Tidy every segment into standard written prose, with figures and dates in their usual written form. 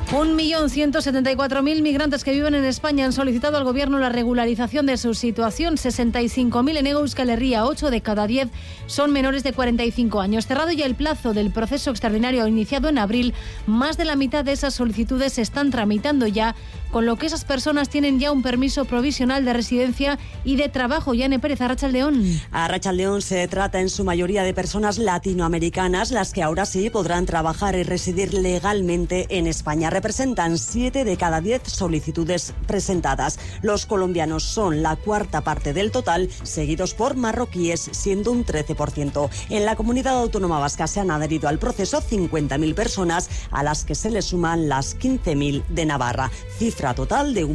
1.174.000 migrantes que viven en España han solicitado al Gobierno la regularización de su situación. 65.000 en Euskal Herria, 8 de cada 10 son menores de 45 años. Cerrado ya el plazo del proceso extraordinario iniciado en abril, más de la mitad de esas solicitudes se están tramitando ya, con lo que esas personas tienen ya un permiso provisional de residencia y de trabajo. Yane Pérez, Arratsaldeón. Arratsaldeón, se trata en su mayoría de personas latinoamericanas, las que ahora sí podrán trabajar y residir legalmente en España. Representan 7 de cada 10 solicitudes presentadas. Los colombianos son la cuarta parte del total, seguidos por marroquíes, siendo un 13%. En la comunidad autónoma vasca se han adherido al proceso 50.000 personas, a las que se le suman las 15.000 de Navarra. Cifra total de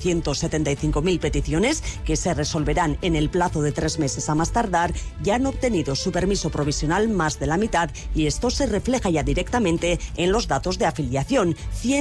1.175.000 peticiones que se resolverán en el plazo de 3 meses a más tardar. Ya han obtenido su permiso provisional más de la mitad, y esto se refleja ya directamente en los datos de afiliación.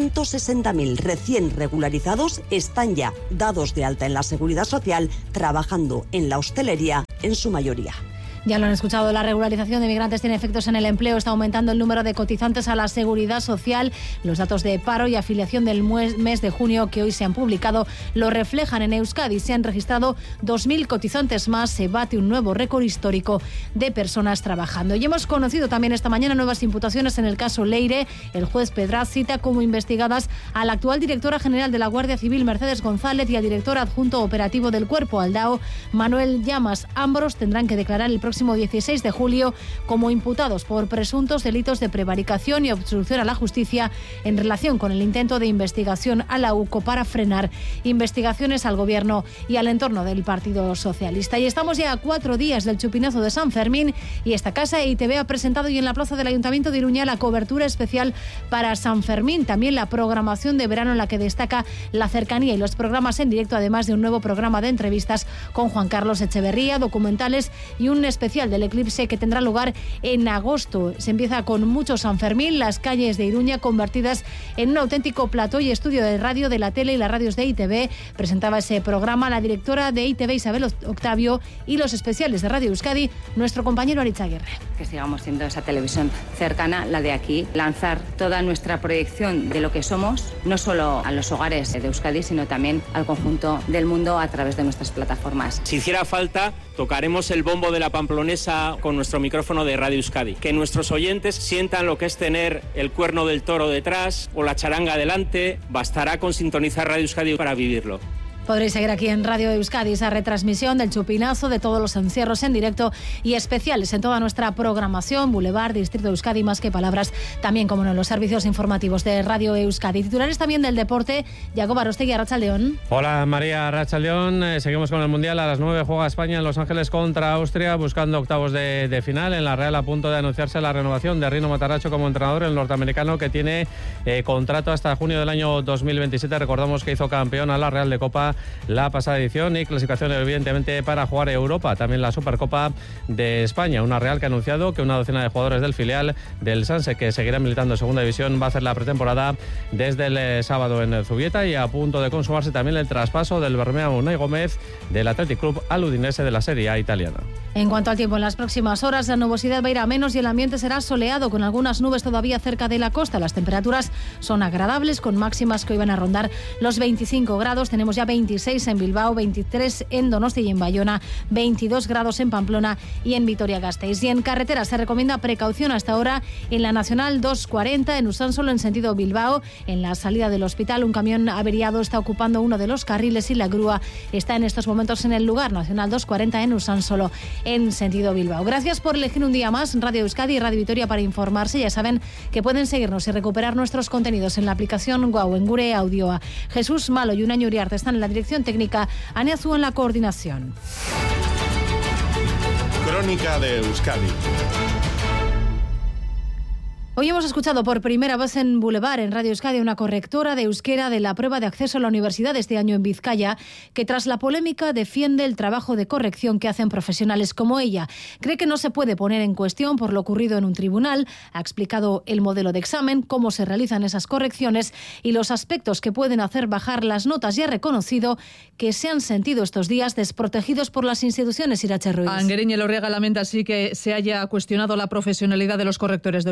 160.000 recién regularizados están ya dados de alta en la Seguridad Social, trabajando en la hostelería en su mayoría. Ya lo han escuchado, la regularización de migrantes tiene efectos en el empleo. Está aumentando el número de cotizantes a la Seguridad Social. Los datos de paro y afiliación del mes de junio que hoy se han publicado lo reflejan. En Euskadi se han registrado 2.000 cotizantes más. Se bate un nuevo récord histórico de personas trabajando. Y hemos conocido también esta mañana nuevas imputaciones en el caso Leire. El juez Pedraz cita como investigadas a la actual directora general de la Guardia Civil, Mercedes González, y al director adjunto operativo del Cuerpo, Aldao, Manuel Llamas. Ambos tendrán que declarar el próximo 16 de julio como imputados por presuntos delitos de prevaricación y obstrucción a la justicia en relación con el intento de investigación a la UCO para frenar investigaciones al Gobierno y al entorno del Partido Socialista. Y estamos ya a 4 días del chupinazo de San Fermín, y esta casa EITV ha presentado hoy en la plaza del Ayuntamiento de Iruña la cobertura especial para San Fermín, también la programación de verano en la que destaca la cercanía y los programas en directo, además de un nuevo programa de entrevistas con Juan Carlos Echeverría, documentales y un especial del eclipse que tendrá lugar en agosto. Se empieza con mucho San Fermín, las calles de Iruña convertidas en un auténtico plató y estudio de radio de la tele y las radios de EITV. Presentaba ese programa la directora de EITV, Isabel Octavio, y los especiales de Radio Euskadi, nuestro compañero Aritz Aguirre. Que sigamos siendo esa televisión cercana, la de aquí, lanzar toda nuestra proyección de lo que somos, no solo a los hogares de Euskadi, sino también al conjunto del mundo a través de nuestras plataformas. Si hiciera falta, tocaremos el bombo de la Pamplonesa con nuestro micrófono de Radio Euskadi. Que nuestros oyentes sientan lo que es tener el cuerno del toro detrás o la charanga delante. Bastará con sintonizar Radio Euskadi para vivirlo. Podréis seguir aquí en Radio Euskadi esa retransmisión del chupinazo, de todos los encierros en directo y especiales en toda nuestra programación, Boulevard, Distrito de Euskadi, Más que Palabras, también como en los servicios informativos de Radio Euskadi. Titulares también del deporte, Jacob Arostegui, Arratsaldeón. Hola María, Arratsaldeón. Seguimos con el Mundial. A las 9 juega España en Los Ángeles contra Austria, buscando octavos de final. En la Real, a punto de anunciarse la renovación de Rino Matarazzo como entrenador, el norteamericano que tiene contrato hasta junio del año 2027. Recordamos que hizo campeón a la Real de Copa la pasada edición y clasificación evidentemente para jugar Europa, también la Supercopa de España. Una Real que ha anunciado que una docena de jugadores del filial del Sanse, que seguirá militando en segunda división, va a hacer la pretemporada desde el sábado en Zubieta, y a punto de consumarse también el traspaso del Bermeo Unai Gómez del Athletic Club al Udinese de la Serie A italiana. En cuanto al tiempo, en las próximas horas la nubosidad va a ir a menos y el ambiente será soleado, con algunas nubes todavía cerca de la costa. Las temperaturas son agradables, con máximas que hoy van a rondar los 25 grados. Tenemos ya 26 en Bilbao, 23 en Donosti y en Bayona, 22 grados en Pamplona y en Vitoria-Gasteiz. Y en carretera se recomienda precaución hasta ahora en la Nacional 240 en Usánsolo en sentido Bilbao. En la salida del hospital, un camión averiado está ocupando uno de los carriles y la grúa está en estos momentos en el lugar. Nacional 240 en Usánsolo en sentido Bilbao. Gracias por elegir un día más Radio Euskadi y Radio Vitoria para informarse. Ya saben que pueden seguirnos y recuperar nuestros contenidos en la aplicación Guau, en Gure Audioa. Jesús Malo y Unaño Uriarte están en la dirección técnica, Ane Azúa en la coordinación. Crónica de Euskadi. Hoy hemos escuchado por primera vez en Boulevard, en Radio Euskadi, una correctora de euskera de la prueba de acceso a la universidad este año en Vizcaya, que tras la polémica defiende el trabajo de corrección que hacen profesionales como ella. Cree que no se puede poner en cuestión por lo ocurrido en un tribunal. Ha explicado el modelo de examen, cómo se realizan esas correcciones y los aspectos que pueden hacer bajar las notas, y ha reconocido que se han sentido estos días desprotegidos por las instituciones. Irache Ruiz. Anguerín Elorriaga lamenta así que se haya cuestionado la profesionalidad de los correctores de euskara.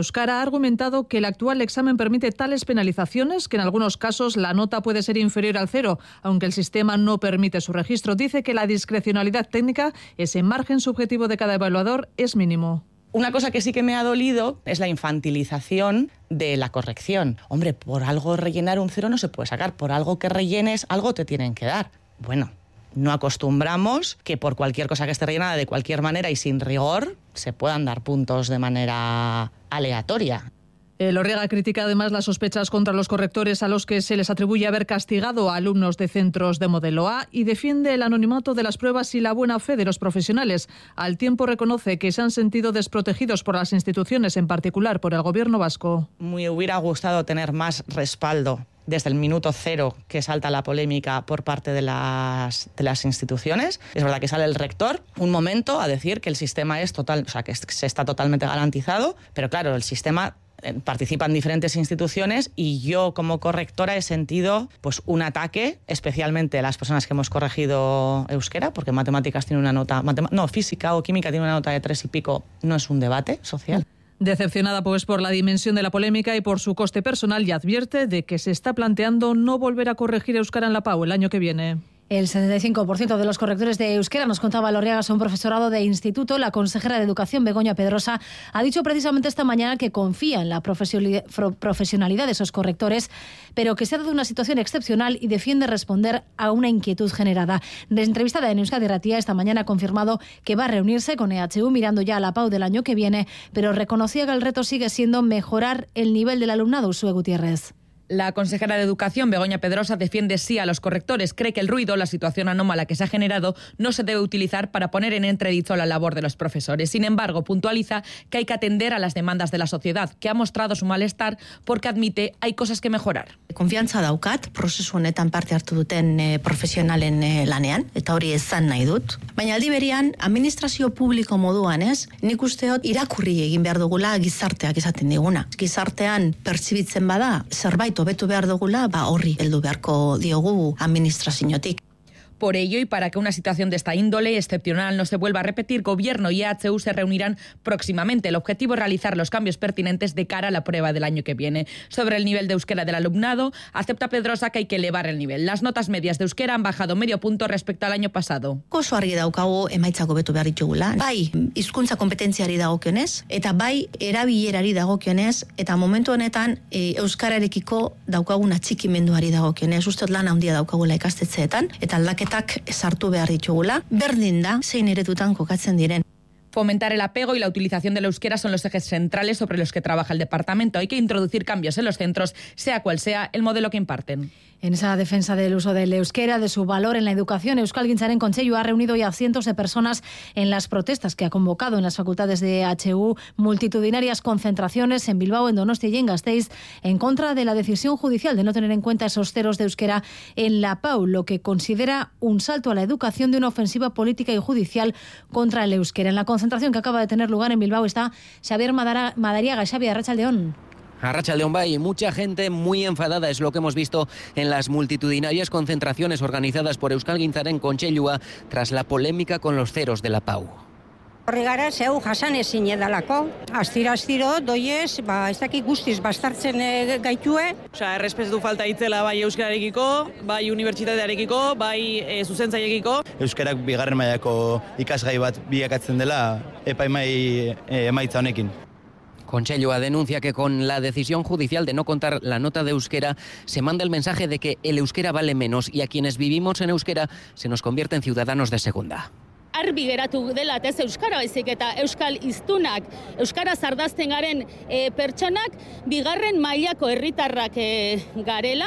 argumentado que el actual examen permite tales penalizaciones que en algunos casos la nota puede ser inferior al 0, aunque el sistema no permite su registro. Dice que la discrecionalidad técnica, ese margen subjetivo de cada evaluador, es mínimo. Una cosa que sí que me ha dolido es la infantilización de la corrección. Hombre, por algo rellenar un 0 no se puede sacar. Por algo que rellenes, algo te tienen que dar. Bueno, no acostumbramos que por cualquier cosa que esté rellenada de cualquier manera y sin rigor se puedan dar puntos de manera aleatoria. Lorriaga critica además las sospechas contra los correctores a los que se les atribuye haber castigado a alumnos de centros de modelo A y defiende el anonimato de las pruebas y la buena fe de los profesionales. Al tiempo reconoce que se han sentido desprotegidos por las instituciones, en particular por el Gobierno vasco. Me hubiera gustado tener más respaldo desde el minuto 0 que salta la polémica por parte de las instituciones. Es verdad que sale el rector un momento a decir que el sistema es total, o sea, que se está totalmente garantizado, pero claro, el sistema participan diferentes instituciones y yo como correctora he sentido pues un ataque, especialmente a las personas que hemos corregido euskera, porque matemáticas tiene una nota, física o química tiene una nota de 3 y pico, no es un debate social. Decepcionada pues por la dimensión de la polémica y por su coste personal, y advierte de que se está planteando no volver a corregir euskera en la PAU el año que viene. El 75% de los correctores de euskera, nos contaba Lorriaga, son profesorado de instituto. La consejera de Educación, Begoña Pedrosa, ha dicho precisamente esta mañana que confía en la profesionalidad de esos correctores, pero que se ha dado una situación excepcional y defiende responder a una inquietud generada. Entrevistada en Euskadi Irratia, esta mañana ha confirmado que va a reunirse con EHU mirando ya a la PAU del año que viene, pero reconocía que el reto sigue siendo mejorar el nivel del alumnado. Usue Gutiérrez. La consejera de Educación, Begoña Pedrosa, defiende sí a los correctores. Cree que el ruido, la situación anómala que se ha generado, no se debe utilizar para poner en entredicho la labor de los profesores. Sin embargo, puntualiza que hay que atender a las demandas de la sociedad, que ha mostrado su malestar porque admite hay cosas que mejorar. Konfiantza daukat, prozesu honetan parte hartu duten profesionalen lanean, eta hori esan nahi dut. Baina aldi berean, administrazio publiko moduan nik usteot irakurri egin behar dugula gizarteak esaten diguna. Gizartean pertsibitzen bada, zerbait hobetu behar dugula, horri heldu beharko diogu administraziotik. Por ello, y para que una situación de esta índole excepcional no se vuelva a repetir, Gobierno y EHU se reunirán próximamente. El objetivo es realizar los cambios pertinentes de cara a la prueba del año que viene. Sobre el nivel de euskera del alumnado, acepta Pedrosa que hay que elevar el nivel. Las notas medias de euskera han bajado medio punto respecto al año pasado. Oso argi daukagu emaitzak hobetu behar ditugula. Bai, hizkuntza kompetentziari dagokionez, eta bai erabilerari dagokionez, eta momentu honetan euskararekiko daukagun atxikimenduari dagokionez. Uste lan handia daukagula ikastetxeetan, eta aldaketak sartu behar ditugula, berdin da zein eredutan kokatzen diren. Fomentar el apego y la utilización del euskera son los ejes centrales sobre los que trabaja el departamento. Hay que introducir cambios en los centros, sea cual sea el modelo que imparten. En esa defensa del uso del euskera, de su valor en la educación, Euskalgintzaren Kontseilu ha reunido ya a cientos de personas en las protestas que ha convocado en las facultades de EHU, multitudinarias concentraciones en Bilbao, en Donostia y en Gasteiz, en contra de la decisión judicial de no tener en cuenta esos ceros de euskera en la PAU, lo que considera un salto a la educación de una ofensiva política y judicial contra el euskera. En la concentración que acaba de tener lugar en Bilbao está Xavier Madariaga. Xavier, arratsaldeon. Arratsaldeon bai, mucha gente muy enfadada es lo que hemos visto en las multitudinarias concentraciones organizadas por Euskalgintzaren Kontseilua tras la polémica con los ceros de la PAU. Horri gara, zeu jasan ezin edalako. Astiro, doiez, ez dakik guztiz bastartzen gaitue. Errespetu falta itzela bai euskararekiko, bai unibertsitatearekiko, bai zuzentzaiekiko. Euskarak bigarren mailako ikasgai bat bilakatzen dela epaimai emaitza honekin. Kontseilua denuncia que con la decisión judicial de no contar la nota de euskera se manda el mensaje de que el euskera vale menos y a quienes vivimos en euskera se nos convierte en ciudadanos de segunda. Argi geratu dela ez euskara baizik eta euskal hiztunak, euskara zardazten garen pertsonak bigarren mailako herritarrak garela.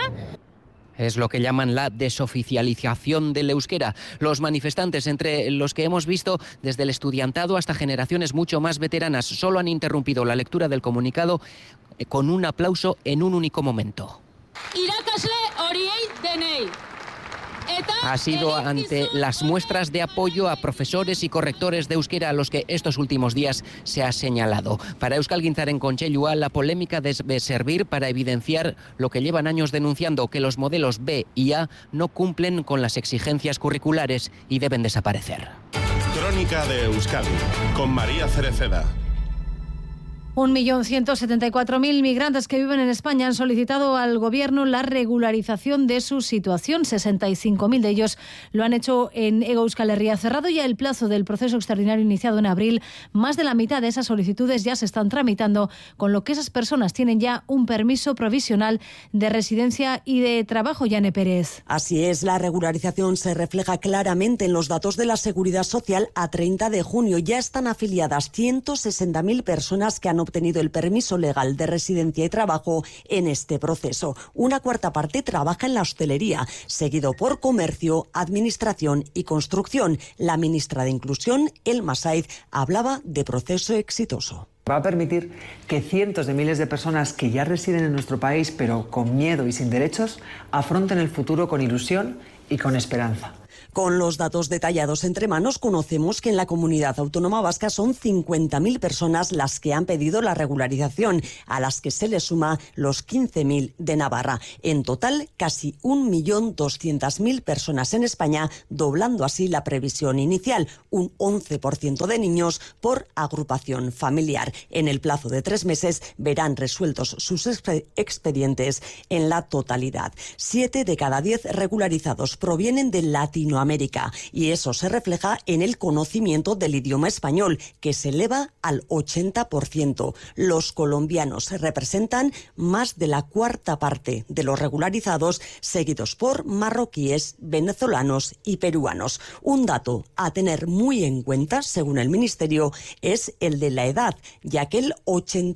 Es lo que llaman la desoficialización del euskera. Los manifestantes, entre los que hemos visto desde el estudiantado hasta generaciones mucho más veteranas, solo han interrumpido la lectura del comunicado con un aplauso en un único momento. Irakasle horiei denei. Ha sido ante las muestras de apoyo a profesores y correctores de euskera a los que estos últimos días se ha señalado. Para Euskalgintzaren Kontseilua, la polémica debe servir para evidenciar lo que llevan años denunciando, que los modelos B y A no cumplen con las exigencias curriculares y deben desaparecer. Crónica de Euskadi, con María Cereceda. 1.174.000 migrantes que viven en España han solicitado al Gobierno la regularización de su situación. 65.000 de ellos lo han hecho en Hego Euskal Herria. Cerrado ya el plazo del proceso extraordinario iniciado en abril, más de la mitad de esas solicitudes ya se están tramitando, con lo que esas personas tienen ya un permiso provisional de residencia y de trabajo. Yane Pérez. Así es, la regularización se refleja claramente en los datos de la Seguridad Social. A 30 de junio ya están afiliadas 160.000 personas que han obtenido el permiso legal de residencia y trabajo en este proceso. Una cuarta parte trabaja en la hostelería, seguido por comercio, administración y construcción. La ministra de Inclusión, Elma Saiz, hablaba de proceso exitoso. Va a permitir que cientos de miles de personas que ya residen en nuestro país, pero con miedo y sin derechos, afronten el futuro con ilusión y con esperanza. Con los datos detallados entre manos, conocemos que en la Comunidad Autónoma Vasca son 50.000 personas las que han pedido la regularización, a las que se les suma los 15.000 de Navarra. En total, casi 1.200.000 personas en España, doblando así la previsión inicial, un 11% de niños por agrupación familiar. En el plazo de 3 meses verán resueltos sus expedientes en la totalidad. 7 de cada 10 regularizados provienen de Latinoamérica, y eso se refleja en el conocimiento del idioma español, que se eleva al 80%. Los colombianos representan más de la cuarta parte de los regularizados, seguidos por marroquíes, venezolanos y peruanos. Un dato a tener muy en cuenta, según el Ministerio, es el de la edad, ya que el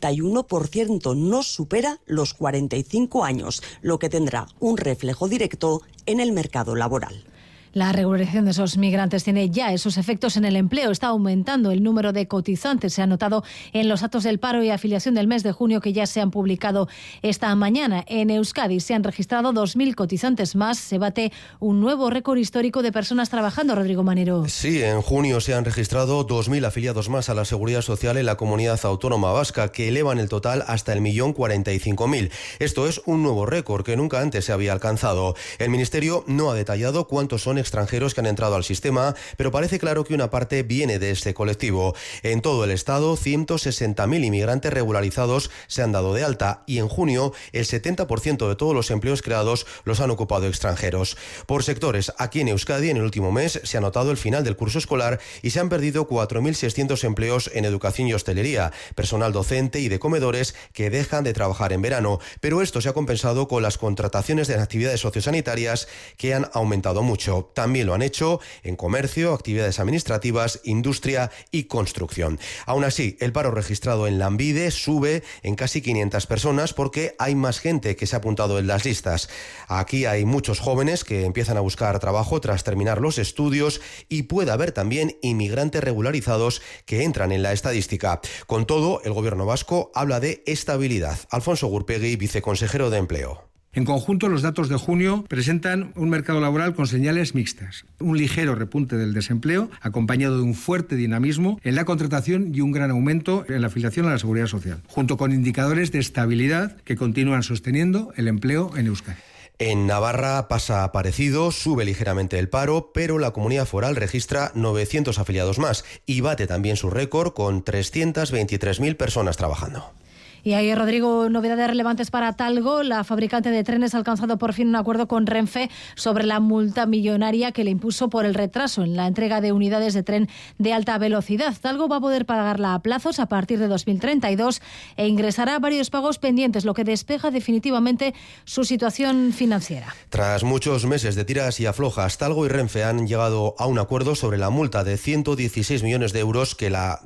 81% no supera los 45 años, lo que tendrá un reflejo directo en el mercado laboral. La regularización de esos migrantes tiene ya esos efectos en el empleo. Está aumentando el número de cotizantes. Se ha notado en los datos del paro y afiliación del mes de junio, que ya se han publicado esta mañana. En Euskadi se han registrado 2.000 cotizantes más. Se bate un nuevo récord histórico de personas trabajando. Rodrigo Manero. Sí, en junio se han registrado 2.000 afiliados más a la Seguridad Social en la Comunidad Autónoma Vasca, que elevan el total hasta el 1.045.000. Esto es un nuevo récord que nunca antes se había alcanzado. El Ministerio no ha detallado cuántos son extranjeros que han entrado al sistema, pero parece claro que una parte viene de este colectivo. En todo el Estado, 160.000 inmigrantes regularizados se han dado de alta, y en junio el 70% de todos los empleos creados los han ocupado extranjeros. Por sectores, aquí en Euskadi en el último mes se ha notado el final del curso escolar y se han perdido 4.600 empleos en educación y hostelería, personal docente y de comedores que dejan de trabajar en verano, pero esto se ha compensado con las contrataciones de actividades sociosanitarias, que han aumentado mucho. También lo han hecho en comercio, actividades administrativas, industria y construcción. Aún así, el paro registrado en Lanbide sube en casi 500 personas porque hay más gente que se ha apuntado en las listas. Aquí hay muchos jóvenes que empiezan a buscar trabajo tras terminar los estudios, y puede haber también inmigrantes regularizados que entran en la estadística. Con todo, el Gobierno vasco habla de estabilidad. Alfonso Gurpegui, viceconsejero de Empleo. En conjunto, los datos de junio presentan un mercado laboral con señales mixtas. Un ligero repunte del desempleo, acompañado de un fuerte dinamismo en la contratación y un gran aumento en la afiliación a la Seguridad Social, junto con indicadores de estabilidad que continúan sosteniendo el empleo en Euskadi. En Navarra pasa parecido, sube ligeramente el paro, pero la comunidad foral registra 900 afiliados más y bate también su récord con 323.000 personas trabajando. Y ahí, Rodrigo, novedades relevantes para Talgo. La fabricante de trenes ha alcanzado por fin un acuerdo con Renfe sobre la multa millonaria que le impuso por el retraso en la entrega de unidades de tren de alta velocidad. Talgo va a poder pagarla a plazos a partir de 2032 e ingresará varios pagos pendientes, lo que despeja definitivamente su situación financiera. Tras muchos meses de tiras y aflojas, Talgo y Renfe han llegado a un acuerdo sobre la multa de 116 millones de euros que la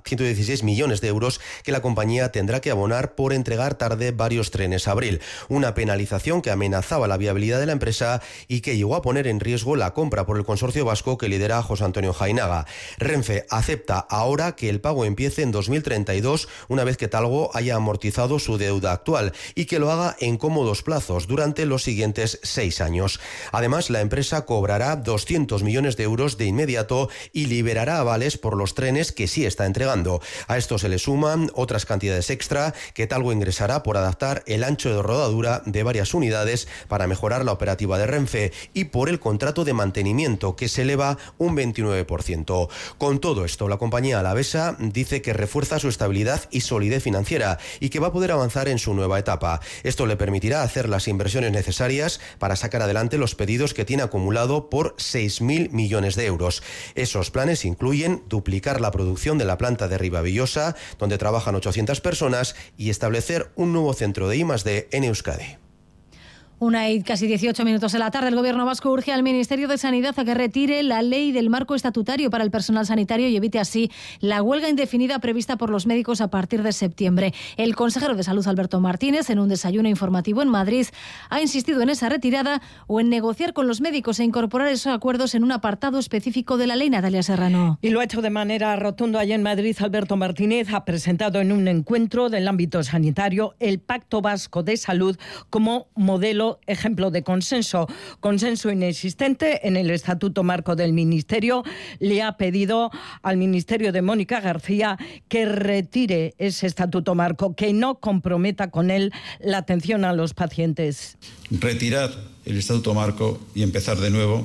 compañía tendrá que abonar por entregar tarde varios trenes Abril, una penalización que amenazaba la viabilidad de la empresa y que llegó a poner en riesgo la compra por el consorcio vasco que lidera José Antonio Jainaga. Renfe acepta ahora que el pago empiece en 2032, una vez que Talgo haya amortizado su deuda actual, y que lo haga en cómodos plazos durante los siguientes 6 años. Además, la empresa cobrará 200 millones de euros de inmediato y liberará avales por los trenes que sí está entregando. A esto se le suman otras cantidades extra que Metalgo ingresará por adaptar el ancho de rodadura de varias unidades para mejorar la operativa de Renfe y por el contrato de mantenimiento, que se eleva un 29%. Con todo esto, la compañía alavesa dice que refuerza su estabilidad y solidez financiera y que va a poder avanzar en su nueva etapa. Esto le permitirá hacer las inversiones necesarias para sacar adelante los pedidos que tiene acumulado por 6.000 millones de euros. Esos planes incluyen duplicar la producción de la planta de Ribavillosa, donde trabajan 800 personas, y establecer un nuevo centro de I+D en Euskadi. 1:18 de la tarde. El Gobierno vasco urge al Ministerio de Sanidad a que retire la ley del marco estatutario para el personal sanitario y evite así la huelga indefinida prevista por los médicos a partir de septiembre. El consejero de Salud, Alberto Martínez, en un desayuno informativo en Madrid, ha insistido en esa retirada o en negociar con los médicos e incorporar esos acuerdos en un apartado específico de la ley. Natalia Serrano. Y lo ha hecho de manera rotunda allá en Madrid. Alberto Martínez ha presentado en un encuentro del ámbito sanitario el Pacto Vasco de Salud como modelo ejemplo de consenso inexistente en el Estatuto Marco del Ministerio. Le ha pedido al Ministerio de Mónica García que retire ese Estatuto Marco, que no comprometa con él la atención a los pacientes. Retirar el Estatuto Marco y empezar de nuevo,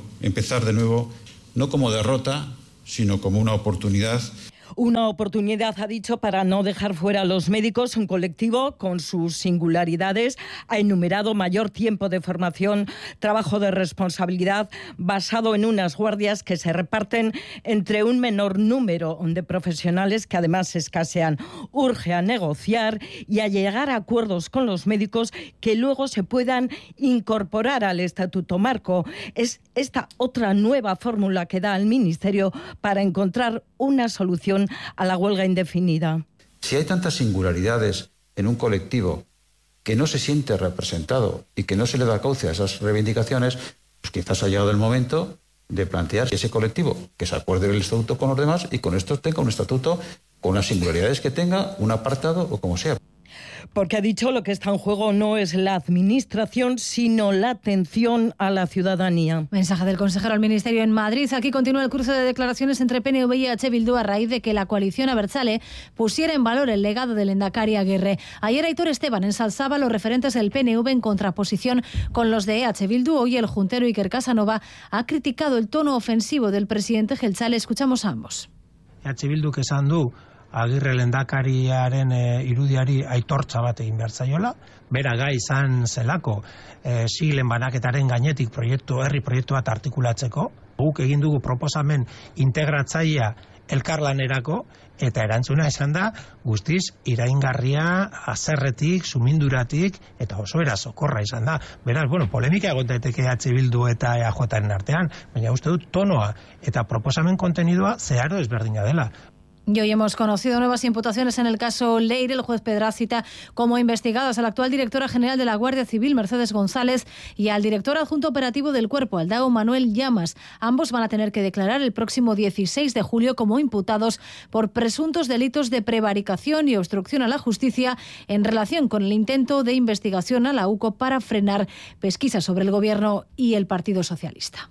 no como derrota, sino como una oportunidad. Una oportunidad, ha dicho, para no dejar fuera a los médicos, un colectivo con sus singularidades. Ha enumerado mayor tiempo de formación, trabajo de responsabilidad basado en unas guardias que se reparten entre un menor número de profesionales que además escasean. Urge a negociar y a llegar a acuerdos con los médicos que luego se puedan incorporar al Estatuto Marco. Es esta otra nueva fórmula que da al Ministerio para encontrar una solución a la huelga indefinida. Si hay tantas singularidades en un colectivo que no se siente representado y que no se le da cauce a esas reivindicaciones, pues quizás ha llegado el momento de plantear ese colectivo que se acuerde del estatuto con los demás y con esto tenga un estatuto con las singularidades que tenga, un apartado o como sea. Porque ha dicho lo que está en juego no es la administración, sino la atención a la ciudadanía. Mensaje del consejero al Ministerio en Madrid. Aquí continúa el cruce de declaraciones entre PNV y EH Bildu a raíz de que la coalición abertzale pusiera en valor el legado del lehendakari Aguirre. Ayer Aitor Esteban ensalzaba a los referentes del PNV en contraposición con los de EH Bildu. Hoy el juntero Iker Casanova ha criticado el tono ofensivo del presidente jeltzale. Escuchamos a ambos. EH Bilduk esan du Agirre lehendakariaren irudiari aitortza bat egin behar zaiola, bera gai izan zelako siglen banaketaren gainetik herri proiektu bat artikulatzeko. Guk egin dugu proposamen integratzailea elkarlanerako, eta erantzuna esan da guztiz iraingarria haserretik, suminduratik, eta oso erasokorra izan da. Beraz, polemika egon daiteke EH Bildu eta EAJaren artean, baina uste dut tonoa eta proposamen kontenidua zeharo ezberdina dela. Y hoy hemos conocido nuevas imputaciones en el caso Leire. El juez Pedraz cita como investigados a la actual directora general de la Guardia Civil, Mercedes González, y al director adjunto operativo del Cuerpo, Aldao Manuel Llamas. Ambos van a tener que declarar el próximo 16 de julio como imputados por presuntos delitos de prevaricación y obstrucción a la justicia en relación con el intento de investigación a la UCO para frenar pesquisas sobre el Gobierno y el Partido Socialista.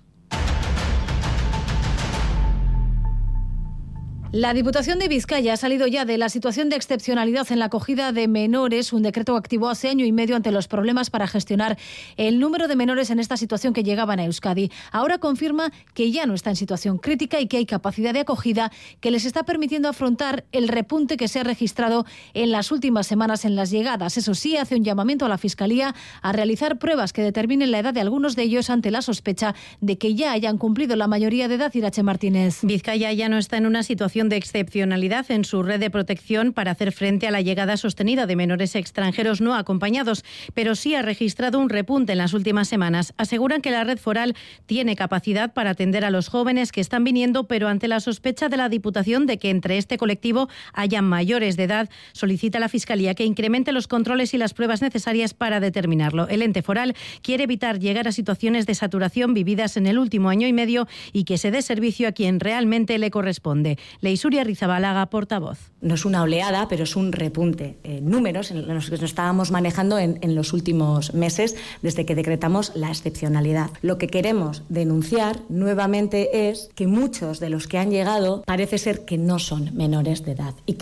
La Diputación de Vizcaya ha salido ya de la situación de excepcionalidad en la acogida de menores, un decreto que activó hace año y medio ante los problemas para gestionar el número de menores en esta situación que llegaban a Euskadi. Ahora confirma que ya no está en situación crítica y que hay capacidad de acogida que les está permitiendo afrontar el repunte que se ha registrado en las últimas semanas en las llegadas. Eso sí, hace un llamamiento a la Fiscalía a realizar pruebas que determinen la edad de algunos de ellos ante la sospecha de que ya hayan cumplido la mayoría de edad. Irache Martínez. Vizcaya ya no está en una situación de excepcionalidad en su red de protección para hacer frente a la llegada sostenida de menores extranjeros no acompañados, pero sí ha registrado un repunte en las últimas semanas. Aseguran que la red foral tiene capacidad para atender a los jóvenes que están viniendo, pero ante la sospecha de la Diputación de que entre este colectivo haya mayores de edad, solicita a la Fiscalía que incremente los controles y las pruebas necesarias para determinarlo. El ente foral quiere evitar llegar a situaciones de saturación vividas en el último año y medio y que se dé servicio a quien realmente le corresponde. Leisuria Rizabalaga, portavoz. No es una oleada, pero es un repunte. Números en los que nos estábamos manejando en los últimos meses desde que decretamos la excepcionalidad. Lo que queremos denunciar nuevamente es que muchos de los que han llegado parece ser que no son menores de edad y que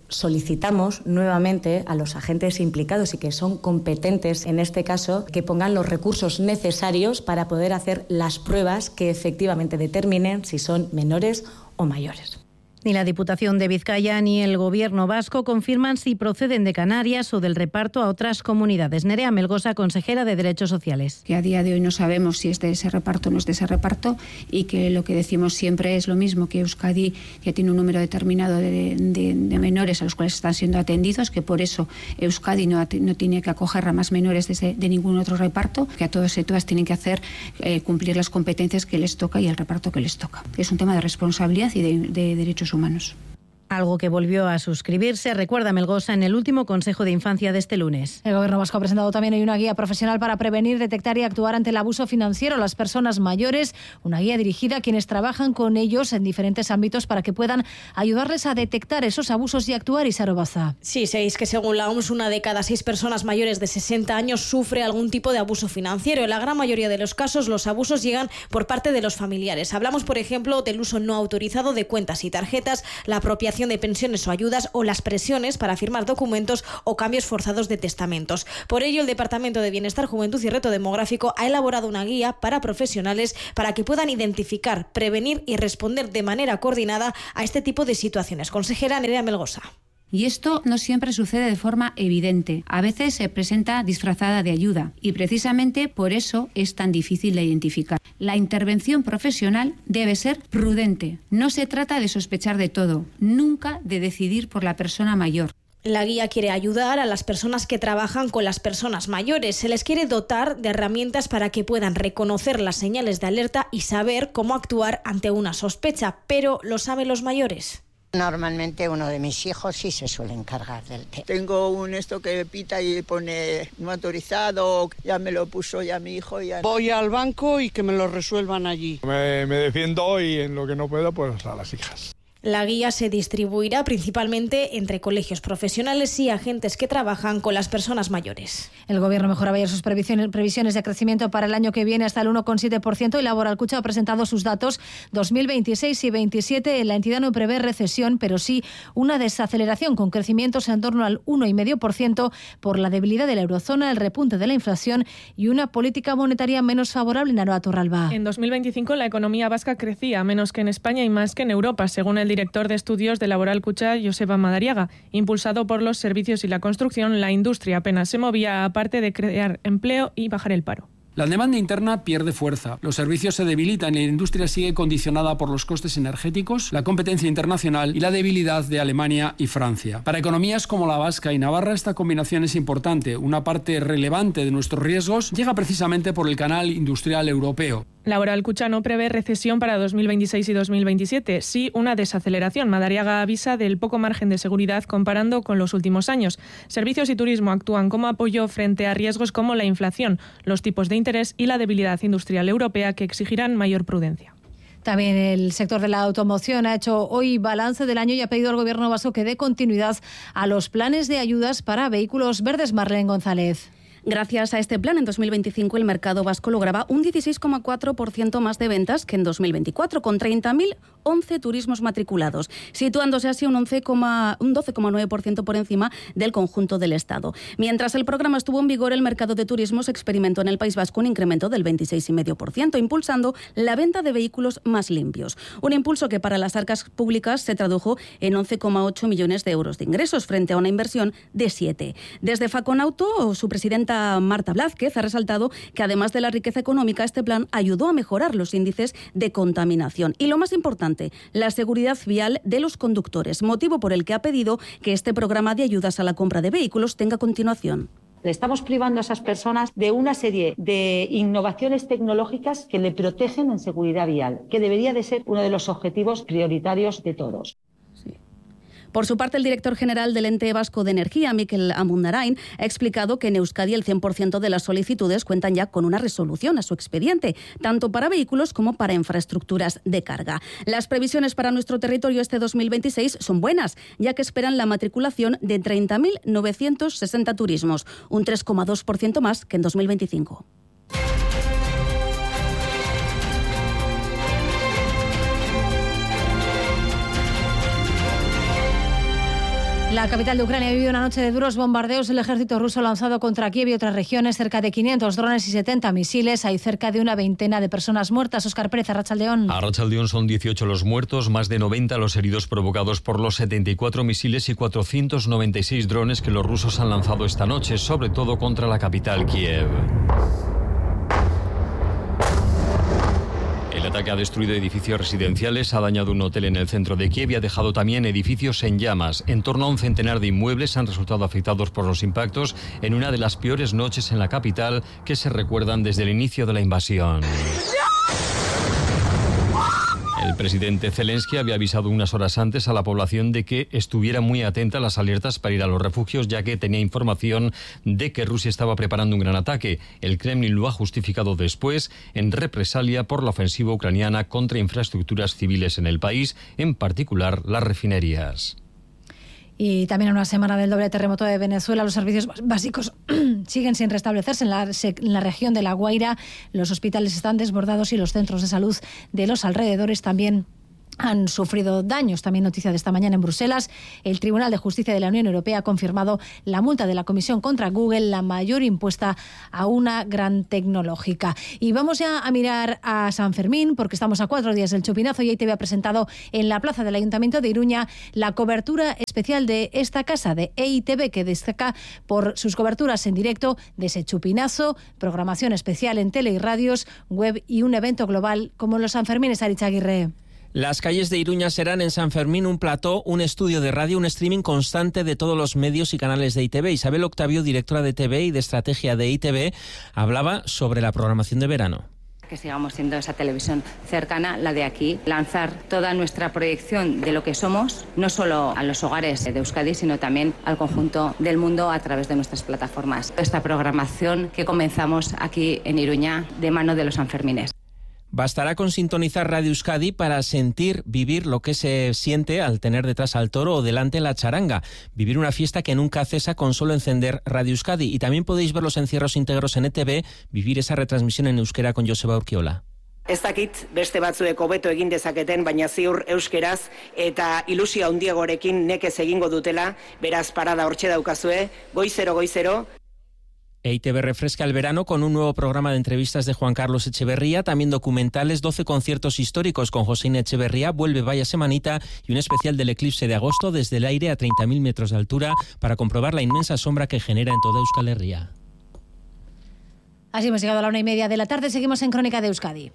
Solicitamos nuevamente a los agentes implicados y que son competentes en este caso que pongan los recursos necesarios para poder hacer las pruebas que efectivamente determinen si son menores o mayores. Ni la Diputación de Vizcaya ni el Gobierno vasco confirman si proceden de Canarias o del reparto a otras comunidades. Nerea Melgosa, consejera de Derechos Sociales. Que a día de hoy no sabemos si es de ese reparto o no es de ese reparto y que lo que decimos siempre es lo mismo, que Euskadi ya tiene un número determinado de menores a los cuales están siendo atendidos, que por eso Euskadi no tiene que acoger a más menores de ningún otro reparto, que a todos y todas tienen que hacer cumplir las competencias que les toca y el reparto que les toca. Es un tema de responsabilidad y de derechos humanos. Algo que volvió a suscribirse, recuerda Melgosa, en el último Consejo de Infancia de este lunes. El Gobierno vasco ha presentado también hoy una guía profesional para prevenir, detectar y actuar ante el abuso financiero a las personas mayores, una guía dirigida a quienes trabajan con ellos en diferentes ámbitos para que puedan ayudarles a detectar esos abusos y actuar. Isaro Baza. Sí, sabéis que según la OMS, 1 de cada 6 personas mayores de 60 años sufre algún tipo de abuso financiero. En la gran mayoría de los casos, los abusos llegan por parte de los familiares. Hablamos, por ejemplo, del uso no autorizado de cuentas y tarjetas, la apropiación de pensiones o ayudas o las presiones para firmar documentos o cambios forzados de testamentos. Por ello, el Departamento de Bienestar, Juventud y Reto Demográfico ha elaborado una guía para profesionales para que puedan identificar, prevenir y responder de manera coordinada a este tipo de situaciones. Consejera Nerea Melgosa. Y esto no siempre sucede de forma evidente. A veces se presenta disfrazada de ayuda y precisamente por eso es tan difícil de identificar. La intervención profesional debe ser prudente. No se trata de sospechar de todo, nunca de decidir por la persona mayor. La guía quiere ayudar a las personas que trabajan con las personas mayores. Se les quiere dotar de herramientas para que puedan reconocer las señales de alerta y saber cómo actuar ante una sospecha. Pero ¿lo saben los mayores? Normalmente uno de mis hijos sí se suele encargar del tema. Tengo un esto que pita y pone no autorizado, ya me lo puso ya mi hijo. Ya. Voy al banco y que me lo resuelvan allí. Me defiendo y en lo que no puedo, pues a las hijas. La guía se distribuirá principalmente entre colegios profesionales y agentes que trabajan con las personas mayores. El Gobierno mejoraba ya sus previsiones de crecimiento para el año que viene hasta el 1,7% y Laboral Cucha ha presentado sus datos 2026 y 2027. La entidad no prevé recesión, pero sí una desaceleración con crecimientos en torno al 1,5% por la debilidad de la eurozona, el repunte de la inflación y una política monetaria menos favorable. Naroa Torralba. En 2025 la economía vasca crecía menos que en España y más que en Europa, según el director de estudios de Laboral Cucha, Joseba Madariaga. Impulsado por los servicios y la construcción, la industria apenas se movía, aparte de crear empleo y bajar el paro. La demanda interna pierde fuerza, los servicios se debilitan y la industria sigue condicionada por los costes energéticos, la competencia internacional y la debilidad de Alemania y Francia. Para economías como la vasca y Navarra esta combinación es importante. Una parte relevante de nuestros riesgos llega precisamente por el canal industrial europeo. Laboral Cucha no prevé recesión para 2026 y 2027, sí una desaceleración. Madariaga avisa del poco margen de seguridad comparando con los últimos años. Servicios y turismo actúan como apoyo frente a riesgos como la inflación, los tipos de interés y la debilidad industrial europea que exigirán mayor prudencia. También el sector de la automoción ha hecho hoy balance del año y ha pedido al Gobierno vasco que dé continuidad a los planes de ayudas para vehículos verdes. Marlene González. Gracias a este plan, en 2025 el mercado vasco lograba un 16,4% más de ventas que en 2024, con 30.011 turismos matriculados, situándose así un 12,9% por encima del conjunto del Estado. Mientras el programa estuvo en vigor, el mercado de turismos experimentó en el País Vasco un incremento del 26,5%, impulsando la venta de vehículos más limpios. Un impulso que para las arcas públicas se tradujo en 11,8 millones de euros de ingresos, frente a una inversión de 7. Desde Faconauto, su presidenta Marta Blázquez ha resaltado que además de la riqueza económica, este plan ayudó a mejorar los índices de contaminación y, lo más importante, la seguridad vial de los conductores, motivo por el que ha pedido que este programa de ayudas a la compra de vehículos tenga continuación. Le estamos privando a esas personas de una serie de innovaciones tecnológicas que le protegen en seguridad vial, que debería de ser uno de los objetivos prioritarios de todos. Por su parte, el director general del Ente Vasco de Energía, Mikel Amundarain, ha explicado que en Euskadi el 100% de las solicitudes cuentan ya con una resolución a su expediente, tanto para vehículos como para infraestructuras de carga. Las previsiones para nuestro territorio este 2026 son buenas, ya que esperan la matriculación de 30.960 turismos, un 3,2% más que en 2025. La capital de Ucrania ha vivido una noche de duros bombardeos. El ejército ruso ha lanzado contra Kiev y otras regiones cerca de 500 drones y 70 misiles. Hay cerca de una veintena de personas muertas. Óscar Pérez, Arratsaldeón. Arratsaldeón, son 18 los muertos, más de 90 los heridos provocados por los 74 misiles y 496 drones que los rusos han lanzado esta noche, sobre todo contra la capital, Kiev. El ataque ha destruido edificios residenciales, ha dañado un hotel en el centro de Kiev y ha dejado también edificios en llamas. En torno a un centenar de inmuebles han resultado afectados por los impactos en una de las peores noches en la capital que se recuerdan desde el inicio de la invasión. El presidente Zelensky había avisado unas horas antes a la población de que estuviera muy atenta a las alertas para ir a los refugios, ya que tenía información de que Rusia estaba preparando un gran ataque. El Kremlin lo ha justificado después en represalia por la ofensiva ucraniana contra infraestructuras civiles en el país, en particular las refinerías. Y también en una semana del doble terremoto de Venezuela, los servicios básicos siguen sin restablecerse en la región de La Guaira. Los hospitales están desbordados y los centros de salud de los alrededores también han sufrido daños. También noticia de esta mañana en Bruselas, el Tribunal de Justicia de la Unión Europea ha confirmado la multa de la Comisión contra Google, la mayor impuesta a una gran tecnológica. Y vamos ya a mirar a San Fermín, porque estamos a 4 días del chupinazo y EITV ha presentado en la plaza del Ayuntamiento de Iruña la cobertura especial de esta casa de EITV, que destaca por sus coberturas en directo de ese chupinazo, programación especial en tele y radios, web y un evento global como los Sanfermines. Aritz Aguirre. Las calles de Iruña serán en San Fermín un plató, un estudio de radio, un streaming constante de todos los medios y canales de EITV. Isabel Octavio, directora de TV y de estrategia de EITV, hablaba sobre la programación de verano. Que sigamos siendo esa televisión cercana, la de aquí, lanzar toda nuestra proyección de lo que somos, no solo a los hogares de Euskadi, sino también al conjunto del mundo a través de nuestras plataformas. Esta programación que comenzamos aquí en Iruña de mano de los Sanfermines. Bastará con sintonizar Radio Euskadi para sentir, vivir lo que se siente al tener detrás al toro o delante la charanga. Vivir una fiesta que nunca cesa con solo encender Radio Euskadi. Y también podéis ver los encierros íntegros en ETV, vivir esa retransmisión en euskera con Joseba Urquiola. Ez dakit beste batzuek hobeto egin dezaketen, baina ziur euskeraz eta ilusio handiagorekin nekez egingo dutela, beraz parada hortxe daukazue, goizero. EITV refresca el verano con un nuevo programa de entrevistas de Juan Carlos Echeverría, también documentales, 12 conciertos históricos con José Echeverría, vuelve Vaya Semanita y un especial del eclipse de agosto desde el aire a 30.000 metros de altura para comprobar la inmensa sombra que genera en toda Euskal Herria. Así hemos llegado a la 1:30 de la tarde, seguimos en Crónica de Euskadi.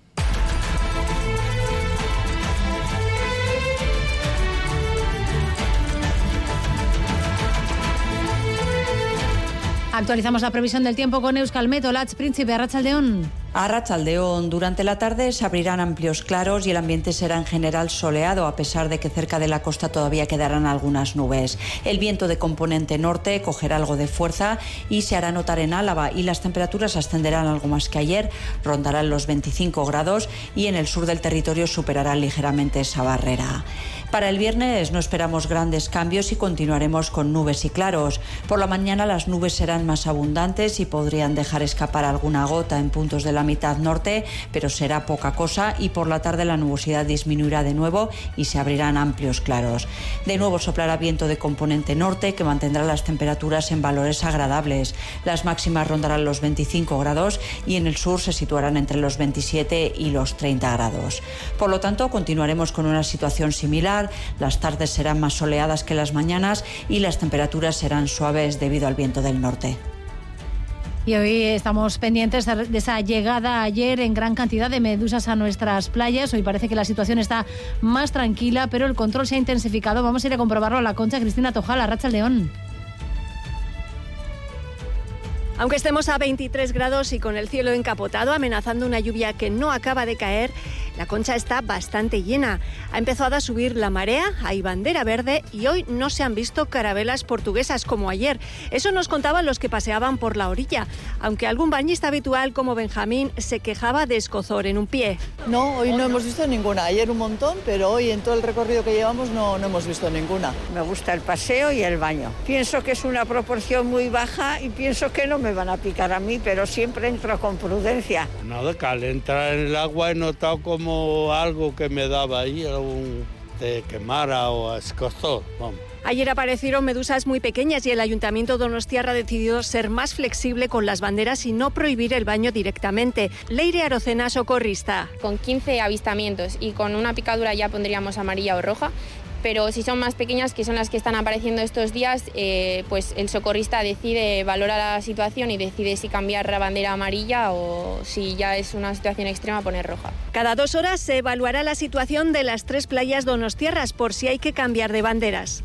Actualizamos la previsión del tiempo con Euskalmet. Olatz Príncipe, Arratsaldeón. Arratsaldeón, durante la tarde se abrirán amplios claros y el ambiente será en general soleado, a pesar de que cerca de la costa todavía quedarán algunas nubes. El viento de componente norte cogerá algo de fuerza y se hará notar en Álava, y las temperaturas ascenderán algo más que ayer, rondarán los 25 grados y en el sur del territorio superarán ligeramente esa barrera. Para el viernes no esperamos grandes cambios y continuaremos con nubes y claros. Por la mañana las nubes serán más abundantes y podrían dejar escapar alguna gota en puntos de la mitad norte, pero será poca cosa, y por la tarde la nubosidad disminuirá de nuevo y se abrirán amplios claros. De nuevo soplará viento de componente norte que mantendrá las temperaturas en valores agradables. Las máximas rondarán los 25 grados y en el sur se situarán entre los 27 y los 30 grados. Por lo tanto, continuaremos con una situación similar. Las tardes serán más soleadas que las mañanas y las temperaturas serán suaves debido al viento del norte. Y hoy estamos pendientes de esa llegada ayer en gran cantidad de medusas a nuestras playas. Hoy parece que la situación está más tranquila, pero el control se ha intensificado. Vamos a ir a comprobarlo a la Concha. Cristina Tojal, Arratsaldeón. Aunque estemos a 23 grados y con el cielo encapotado, amenazando una lluvia que no acaba de caer, la Concha está bastante llena. Ha empezado a subir la marea, hay bandera verde y hoy no se han visto carabelas portuguesas como ayer. Eso nos contaban los que paseaban por la orilla, aunque algún bañista habitual como Benjamín se quejaba de escozor en un pie. No, hoy no hemos visto ninguna. Ayer un montón, pero hoy en todo el recorrido que llevamos no hemos visto ninguna. Me gusta el paseo y el baño. Pienso que es una proporción muy baja y pienso que no me van a picar a mí, pero siempre entro con prudencia. Nada, que al entrar en el agua he notado como algo que me daba ahí, te quemara o a escozor, vamos. Ayer aparecieron medusas muy pequeñas y el Ayuntamiento donostiarra ha decidido ser más flexible con las banderas y no prohibir el baño directamente. Leire Arocena, socorrista. Con 15 avistamientos y con una picadura ya pondríamos amarilla o roja, pero si son más pequeñas, que son las que están apareciendo estos días, pues el socorrista valora la situación y decide si cambiar la bandera amarilla o si ya es una situación extrema poner roja. Cada 2 horas se evaluará la situación de las 3 playas donostiarras por si hay que cambiar de banderas.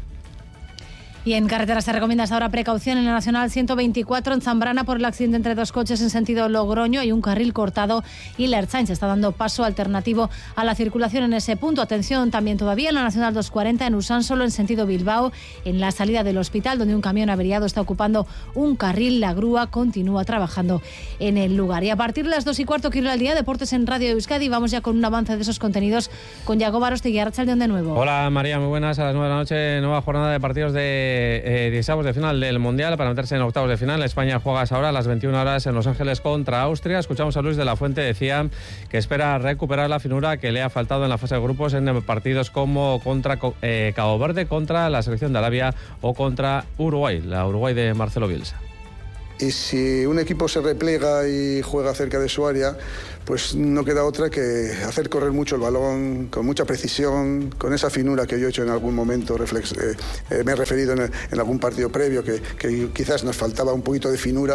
Y en carretera se recomienda hasta ahora precaución en la Nacional 124 en Zambrana por el accidente entre 2 coches en sentido Logroño. Hay un carril cortado y la Ertzaintza está dando paso alternativo a la circulación en ese punto. Atención también todavía en la Nacional 240 en Usánsolo en sentido Bilbao, en la salida del hospital donde un camión averiado está ocupando un carril. La grúa continúa trabajando en el lugar. Y a partir de las 2:15 Quiero al día, deportes en Radio Euskadi. Vamos ya con un avance de esos contenidos con Yago Barostegui. Arratsaldeon de nuevo. Hola María, muy buenas. A las 9 de la noche, nueva jornada de partidos de 16avos de final del Mundial para meterse en octavos de final. España juega ahora a las 21 horas en Los Ángeles contra Austria. Escuchamos a Luis de la Fuente, decía que espera recuperar la finura que le ha faltado en la fase de grupos en partidos como contra Cabo Verde, contra la selección de Arabia o contra Uruguay, la Uruguay de Marcelo Bielsa. Y si un equipo se replega y juega cerca de su área, pues no queda otra que hacer correr mucho el balón, con mucha precisión, con esa finura que yo he hecho en algún momento, me he referido en algún partido previo, que quizás nos faltaba un poquito de finura.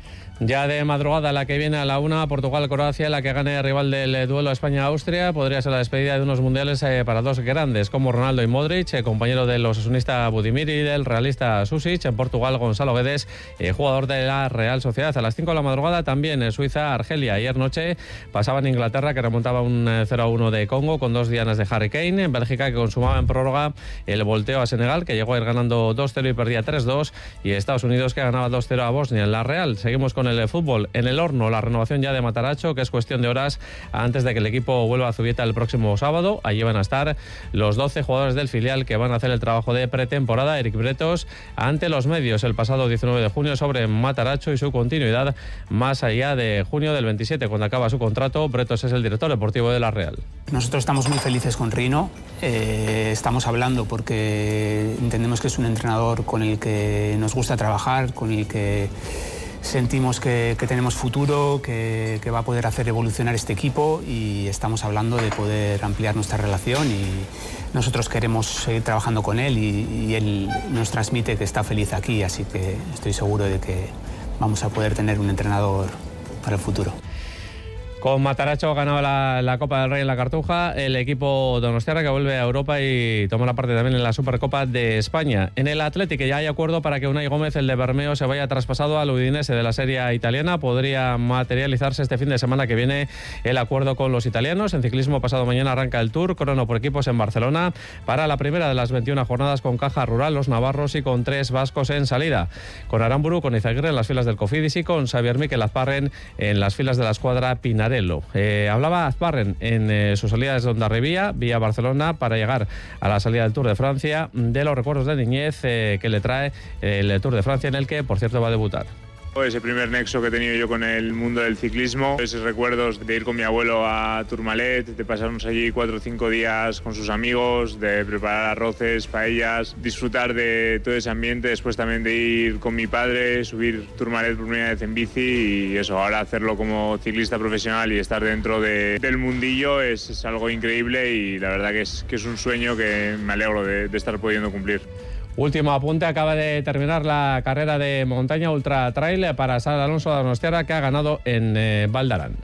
Ya de madrugada, la que viene a la 1, Portugal-Croacia, la que gane rival del duelo España-Austria, podría ser la despedida de unos mundiales para 2 grandes, como Ronaldo y Modric, compañero del osasunista Budimir y del realista Susic. En Portugal, Gonzalo Guedes, jugador de la Real Sociedad. A las 5 de la madrugada, también en Suiza-Argelia. Ayer noche pasaba en Inglaterra, que remontaba un 0-1 de Congo, con 2 dianas de Harry Kane. En Bélgica, que consumaba en prórroga el volteo a Senegal, que llegó a ir ganando 2-0 y perdía 3-2. Y Estados Unidos, que ganaba 2-0 a Bosnia. En la Real, seguimos con el fútbol. En el horno, la renovación ya de Mataracho, que es cuestión de horas antes de que el equipo vuelva a Zubieta el próximo sábado. Allí van a estar los 12 jugadores del filial que van a hacer el trabajo de pretemporada. Eric Bretos ante los medios el pasado 19 de junio sobre Mataracho y su continuidad más allá de junio del 27, cuando acaba su contrato. Bretos es el director deportivo de la Real. Nosotros estamos muy felices con Rino. Estamos hablando porque entendemos que es un entrenador con el que nos gusta trabajar, con el que sentimos que tenemos futuro, que va a poder hacer evolucionar este equipo, y estamos hablando de poder ampliar nuestra relación, y nosotros queremos seguir trabajando con él y él nos transmite que está feliz aquí, así que estoy seguro de que vamos a poder tener un entrenador para el futuro. Con Mataracho ganaba la Copa del Rey en la Cartuja, el equipo donostiarra que vuelve a Europa y tomará parte también en la Supercopa de España. En el Atlético ya hay acuerdo para que Unai Gómez, el de Bermeo, se vaya traspasado al Udinese de la Serie italiana. Podría materializarse este fin de semana que viene el acuerdo con los italianos. En ciclismo, pasado mañana arranca el Tour, crono por equipos en Barcelona, para la primera de las 21 jornadas con Caja Rural, los navarros, y con 3 vascos en salida. Con Aramburu, con Izaguirre en las filas del Cofidis y con Xavier Miquel Azparren en las filas de la escuadra Pinarello. Hablaba Azparren en su salida desde Hondarribía, vía Barcelona, para llegar a la salida del Tour de Francia, de los recuerdos de niñez que le trae el Tour de Francia, en el que, por cierto, va a debutar. Ese primer nexo que he tenido yo con el mundo del ciclismo, esos recuerdos de ir con mi abuelo a Tourmalet, de pasarnos allí 4 o 5 días con sus amigos, de preparar arroces, paellas, disfrutar de todo ese ambiente, después también de ir con mi padre, subir Tourmalet por primera vez en bici, y eso, ahora hacerlo como ciclista profesional y estar dentro del mundillo es algo increíble, y la verdad que es un sueño que me alegro de estar pudiendo cumplir. Último apunte, acaba de terminar la carrera de montaña Ultra Trail para Sara Alonso de Donostiarra, que ha ganado en Valdarán.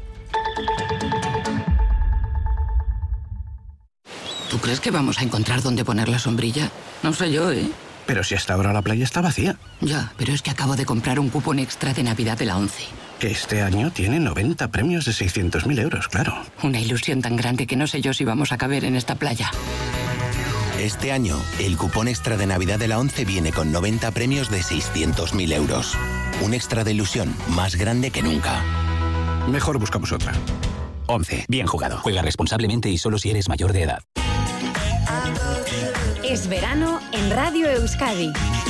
¿Tú crees que vamos a encontrar dónde poner la sombrilla? No sé yo, ¿eh? Pero si hasta ahora la playa está vacía. Ya, pero es que acabo de comprar un cupón extra de Navidad de la ONCE. Que este año tiene 90 premios de 600.000 euros, claro. Una ilusión tan grande que no sé yo si vamos a caber en esta playa. Este año, el cupón extra de Navidad de la ONCE viene con 90 premios de 600.000 euros. Un extra de ilusión más grande que nunca. Mejor buscamos otra. ONCE. Bien jugado. Juega responsablemente y solo si eres mayor de edad. Es verano en Radio Euskadi.